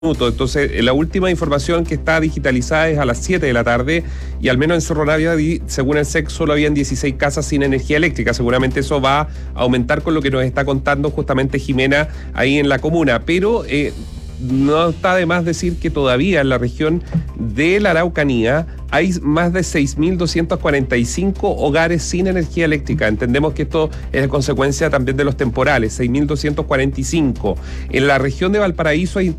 Entonces, la última información que está digitalizada es a las 7 de la tarde y al menos en Cerro Navia, según el SEC, solo habían 16 casas sin energía eléctrica. Seguramente eso va a aumentar con lo que nos está contando justamente Jimena ahí en la comuna. Pero no está de más decir que todavía en la región de la Araucanía hay más de 6.245 hogares sin energía eléctrica. Entendemos que esto es consecuencia también de los temporales, 6.245. En la región de Valparaíso hay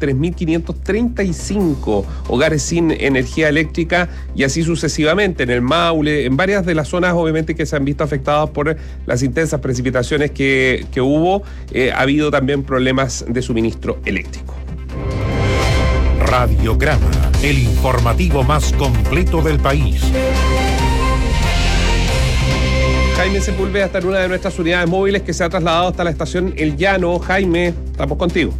3.535 hogares sin energía eléctrica y así sucesivamente. En el Maule, en varias de las zonas obviamente que se han visto afectadas por las intensas precipitaciones que hubo, ha habido también problemas de suministro eléctrico. Radiograma, el informativo más completo del país. Jaime Sepúlveda está en una de nuestras unidades móviles que se ha trasladado hasta la estación El Llano. Jaime, estamos contigo.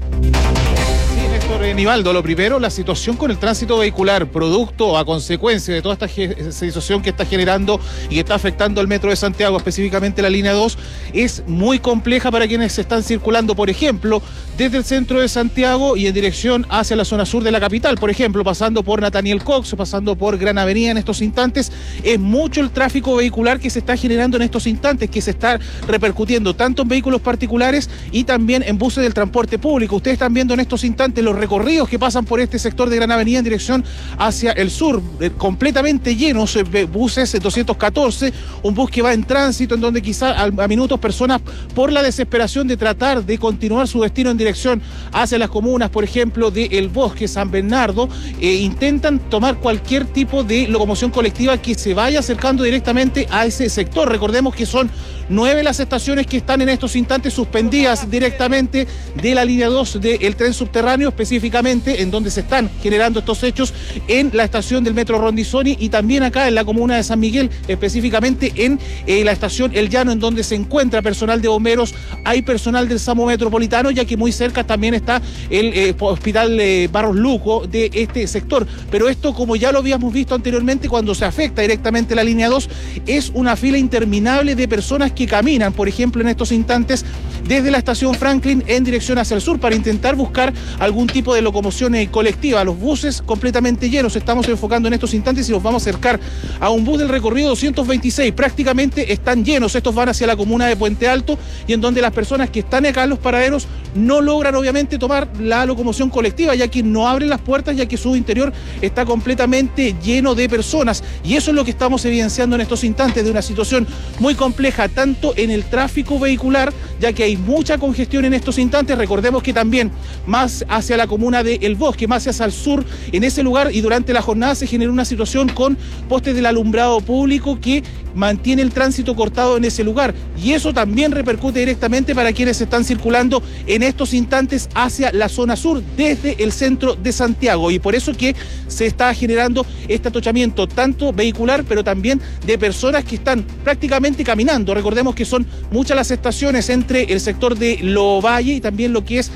Nivaldo, lo primero, la situación con el tránsito vehicular, producto a consecuencia de toda esta situación que está generando y que está afectando al Metro de Santiago, específicamente la línea 2, es muy compleja para quienes están circulando, por ejemplo, desde el centro de Santiago y en dirección hacia la zona sur de la capital, por ejemplo, pasando por Nathaniel Cox, pasando por Gran Avenida en estos instantes. Es mucho el tráfico vehicular que se está generando en estos instantes, que se está repercutiendo tanto en vehículos particulares y también en buses del transporte público. Ustedes están viendo en estos instantes los recorridos que pasan por este sector de Gran Avenida en dirección hacia el sur, completamente llenos, buses 214, un bus que va en tránsito, en donde quizá a minutos personas, por la desesperación de tratar de continuar su destino en dirección hacia las comunas, por ejemplo, de El Bosque, San Bernardo, intentan tomar cualquier tipo de locomoción colectiva que se vaya acercando directamente a ese sector. Recordemos que son 9 las estaciones que están en estos instantes suspendidas directamente de la línea 2 del tren subterráneo, específicamente en donde se están generando estos hechos en la estación del Metro Rondizoni y también acá en la comuna de San Miguel, específicamente en la estación El Llano, en donde se encuentra personal de bomberos, hay personal del SAMU Metropolitano, ya que muy cerca también está el hospital Barros Luco de este sector. Pero esto, como ya lo habíamos visto anteriormente, cuando se afecta directamente la línea 2, es una fila interminable de personas que caminan, por ejemplo, en estos instantes desde la estación Franklin en dirección hacia el sur para intentar buscar algún tipo de locomoción colectiva. Los buses completamente llenos. Estamos enfocando en estos instantes y nos vamos a acercar a un bus del recorrido 226. Prácticamente están llenos. Estos van hacia la comuna de Puente Alto y en donde las personas que están acá en los paraderos no logran obviamente tomar la locomoción colectiva, ya que no abren las puertas, ya que su interior está completamente lleno de personas. Y eso es lo que estamos evidenciando en estos instantes, de una situación muy compleja, tanto en el tráfico vehicular, ya que hay mucha congestión en estos instantes. Recordemos que también más hacia la comuna de El Bosque, más hacia el sur, en ese lugar, y durante la jornada se generó una situación con postes del alumbrado público que mantiene el tránsito cortado en ese lugar, y eso también repercute directamente para quienes están circulando en estos instantes hacia la zona sur desde el centro de Santiago, y por eso que se está generando este atochamiento tanto vehicular, pero también de personas que están prácticamente caminando. Recordemos que son muchas las estaciones entre el sector de Lovalle y también lo que es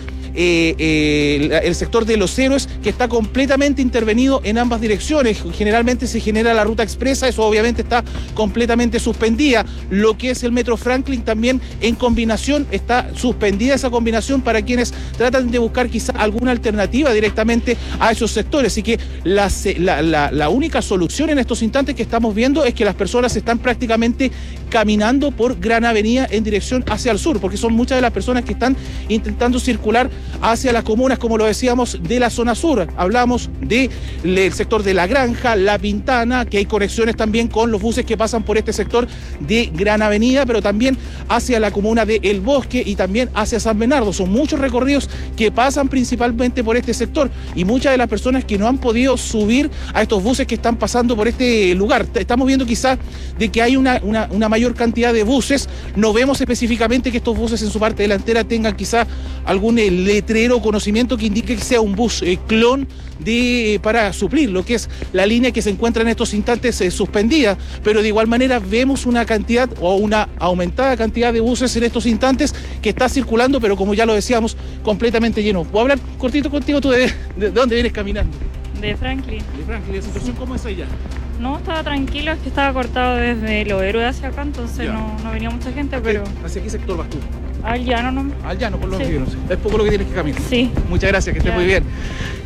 el sector de Los Héroes, que está completamente intervenido en ambas direcciones. Generalmente se genera la ruta expresa, eso obviamente está completamente suspendida. Lo que es el Metro Franklin también en combinación está suspendida esa combinación para quienes tratan de buscar quizá alguna alternativa directamente a esos sectores. Así que la única solución en estos instantes que estamos viendo es que las personas están prácticamente caminando por Gran Avenida en dirección hacia el sur, porque son muchas de las personas que están intentando circular hacia las comunas, como lo decíamos, de la zona sur. Hablamos del sector de La Granja, La Pintana, que hay conexiones también con los buses que pasan por este sector de Gran Avenida, pero también hacia la comuna de El Bosque y también hacia San Bernardo. Son muchos recorridos que pasan principalmente por este sector, y muchas de las personas que no han podido subir a estos buses que están pasando por este lugar. Estamos viendo quizás de que hay una mayor cantidad de buses. No vemos específicamente que estos buses en su parte delantera tengan quizá algún letrero o conocimiento que indique que sea un bus clon para suplir lo que es la línea que se encuentra en estos instantes suspendida, pero de igual manera vemos una cantidad o una aumentada cantidad de buses en estos instantes que está circulando, pero como ya lo decíamos, completamente lleno. ¿Puedo hablar cortito contigo? ¿Tú de dónde vienes caminando? De Franklin. De Franklin. ¿La situación cómo es allá? No, estaba tranquilo, es que estaba cortado desde Los Héroes hacia acá, entonces no venía mucha gente, pero... ¿Hacia qué sector vas tú? Al Llano, ¿no? Al Llano, por lo sí. menos. Es poco lo que tienes que caminar. Sí. Muchas gracias, que estés muy bien.